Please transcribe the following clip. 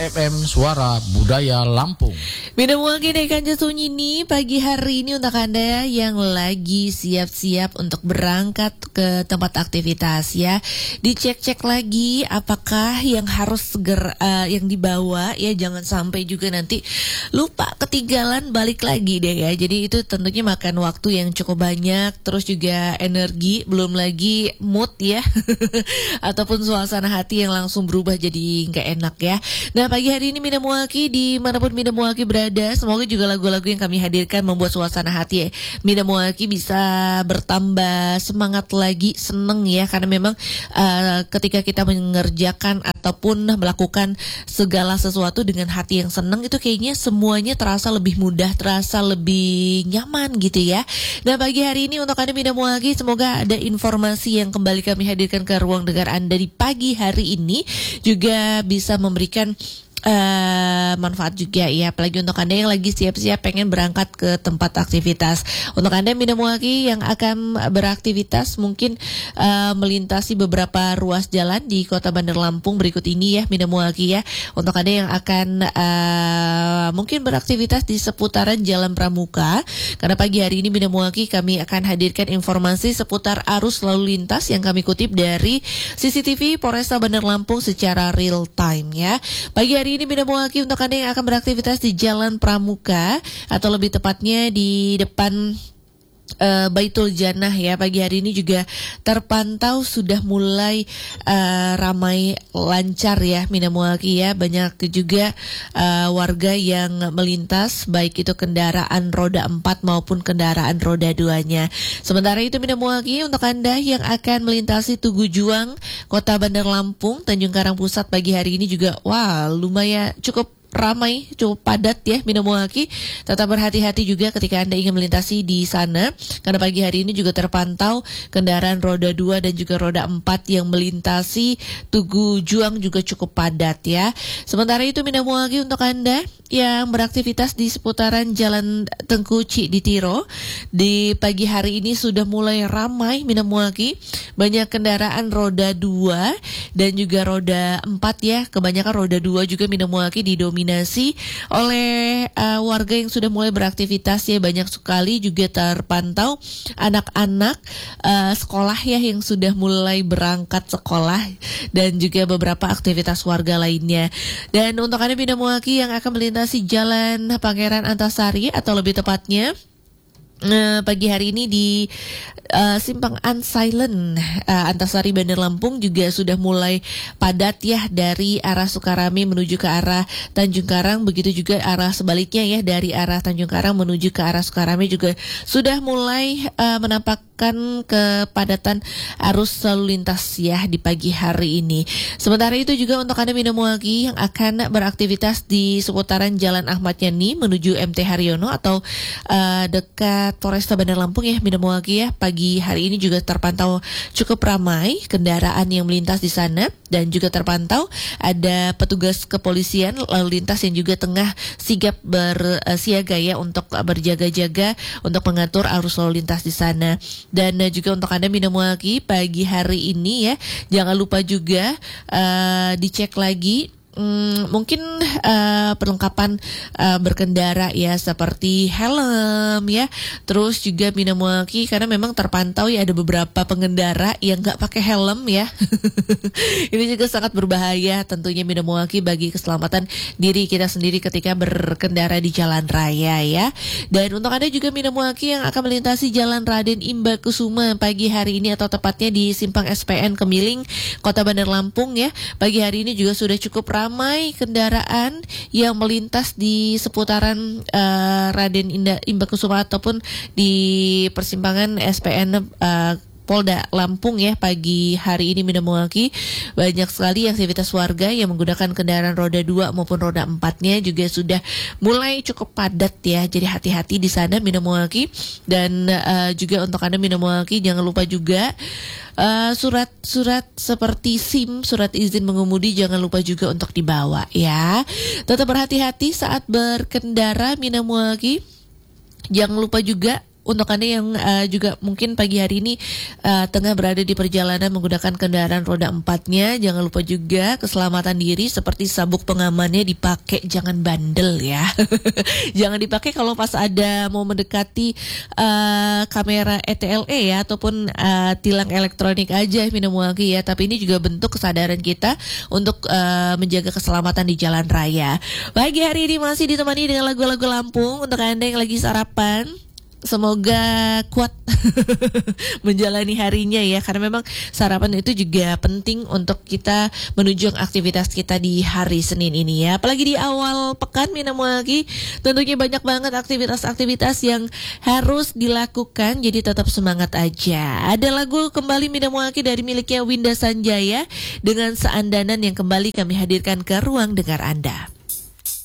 FM Suara Budaya Lampung. Minamwalki naikkan sunyi nih pagi hari ini untuk Anda yang lagi siap-siap untuk berangkat ke tempat aktivitas ya. Dicek-cek lagi apakah yang harus yang dibawa ya, jangan sampai juga nanti lupa ketinggalan balik lagi deh ya. Jadi itu tentunya makan waktu yang cukup banyak, terus juga energi, belum lagi mood ya. Ataupun suasana hati yang langsung berubah jadi nggak enak ya. Nah pagi hari ini Minamwalki dimanapun Minamwalki berada, semoga juga lagu-lagu yang kami hadirkan membuat suasana hati Minamwalki bisa bertambah semangat lagi, seneng ya. Karena memang ketika kita mengerjakan ataupun melakukan segala sesuatu dengan hati yang seneng, itu kayaknya semuanya terasa lebih mudah, terasa lebih nyaman gitu ya. Nah pagi hari ini untuk Anda Minamwalki, semoga ada informasi yang kembali kami hadirkan ke ruang dengar Anda di pagi hari ini juga bisa memberikan manfaat juga ya, apalagi untuk Anda yang lagi siap-siap pengen berangkat ke tempat aktivitas. Untuk Anda Minamwalki yang akan beraktivitas mungkin melintasi beberapa ruas jalan di Kota Bandar Lampung berikut ini ya Minamwalki ya. Untuk Anda yang akan mungkin beraktivitas di seputaran Jalan Pramuka, karena pagi hari ini Minamwalki kami akan hadirkan informasi seputar arus lalu lintas yang kami kutip dari CCTV Polresta Bandar Lampung secara real time ya. Pagi hari ini Minamwalki untuk Anda yang akan beraktivitas di Jalan Pramuka atau lebih tepatnya di depan Baitul Jannah ya, pagi hari ini juga terpantau sudah mulai ramai lancar ya Minamwalki ya. Banyak juga warga yang melintas, baik itu kendaraan roda 4 maupun kendaraan roda 2-nya. Sementara itu Minamwalki untuk Anda yang akan melintasi Tugu Juang, Kota Bandar Lampung, Tanjung Karang Pusat pagi hari ini juga lumayan cukup ramai, cukup padat ya Minamwalki. Tetap berhati-hati juga ketika Anda ingin melintasi di sana, karena pagi hari ini juga terpantau kendaraan roda 2 dan juga roda 4 yang melintasi Tugu Juang juga cukup padat ya. Sementara itu Minamwalki untuk Anda yang beraktivitas di seputaran Jalan Tengku Cikditiro, di pagi hari ini sudah mulai ramai Minamwalki. Banyak kendaraan roda 2 dan juga roda 4 ya. Kebanyakan roda 2 juga Minamwalki didominasi oleh warga yang sudah mulai beraktivitas ya. Banyak sekali juga terpantau anak-anak sekolah ya yang sudah mulai berangkat sekolah, dan juga beberapa aktivitas warga lainnya. Dan untuk Anda Minamwalki yang akan melintasi Jalan Pangeran Antasari atau lebih tepatnya pagi hari ini di Simpang Unsilent Antasari Bandar Lampung juga sudah mulai padat ya, dari arah Sukarami menuju ke arah Tanjung Karang, begitu juga arah sebaliknya ya, dari arah Tanjung Karang menuju ke arah Sukarami juga sudah mulai menampakkan kepadatan arus lalu lintas ya di pagi hari ini. Sementara itu juga untuk Anda Minamwalki yang akan beraktivitas di seputaran Jalan Ahmad Yani menuju MT Haryono atau dekat Polresta Bandar Lampung ya Minamwalki ya, pagi hari ini juga terpantau cukup ramai kendaraan yang melintas di sana, dan juga terpantau ada petugas kepolisian lalu lintas yang juga tengah sigap bersiaga ya untuk berjaga-jaga untuk mengatur arus lalu lintas di sana. Dan juga untuk Anda Minamwalki pagi hari ini ya, jangan lupa juga dicek lagi mungkin perlengkapan berkendara ya, seperti helm ya. Terus juga Minamwalki karena memang terpantau ya ada beberapa pengendara yang nggak pakai helm ya. Ini juga sangat berbahaya tentunya Minamwalki bagi keselamatan diri kita sendiri ketika berkendara di jalan raya ya. Dan untuk Anda juga Minamwalki yang akan melintasi Jalan Raden Imba Kusuma pagi hari ini atau tepatnya di Simpang SPN Kemiling Kota Bandar Lampung ya, pagi hari ini juga sudah cukup ramai kendaraan yang melintas di seputaran Raden Imba Kusuma ataupun di persimpangan SPN Polda Lampung ya. Pagi hari ini Minamwalki banyak sekali aktivitas warga yang menggunakan kendaraan roda 2 maupun roda 4-nya juga sudah mulai cukup padat ya. Jadi hati-hati di sana Minamwalki. Dan juga untuk Anda Minamwalki jangan lupa juga surat-surat seperti SIM, surat izin mengemudi jangan lupa juga untuk dibawa ya. Tetap berhati-hati saat berkendara Minamwalki. Jangan lupa juga untuk Anda yang juga mungkin pagi hari ini tengah berada di perjalanan menggunakan kendaraan roda 4-nya, jangan lupa juga keselamatan diri seperti sabuk pengamannya dipakai, jangan bandel ya. Jangan dipakai kalau pas ada mau mendekati kamera ETLE ya, ataupun tilang elektronik aja Minamwaki ya. Tapi ini juga bentuk kesadaran kita untuk menjaga keselamatan di jalan raya. Pagi hari ini masih ditemani dengan lagu-lagu Lampung untuk Anda yang lagi sarapan. Semoga kuat menjalani harinya ya, karena memang sarapan itu juga penting untuk kita menuju aktivitas kita di hari Senin ini ya. Apalagi di awal pekan Minamwaki, tentunya banyak banget aktivitas-aktivitas yang harus dilakukan, jadi tetap semangat aja. Ada lagu kembali Minamwaki dari miliknya Winda Sanjaya dengan Seandanan yang kembali kami hadirkan ke ruang dengar Anda.